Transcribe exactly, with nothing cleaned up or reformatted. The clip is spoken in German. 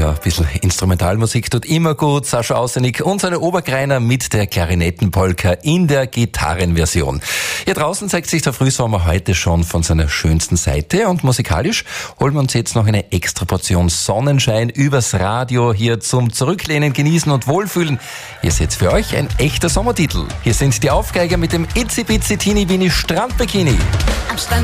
Ja, ein bisschen Instrumentalmusik tut immer gut. Sascha Ausenig und seine Obergreiner mit der Klarinettenpolka in der Gitarrenversion. Hier draußen zeigt sich der Frühsommer heute schon von seiner schönsten Seite und musikalisch holen wir uns jetzt noch eine extra Portion Sonnenschein übers Radio hier zum Zurücklehnen, Genießen und Wohlfühlen. Hier ist jetzt für euch ein echter Sommertitel. Hier sind die Aufgeiger mit dem Itzi Bitzi Teeny Weeny Strandbikini. Am Strand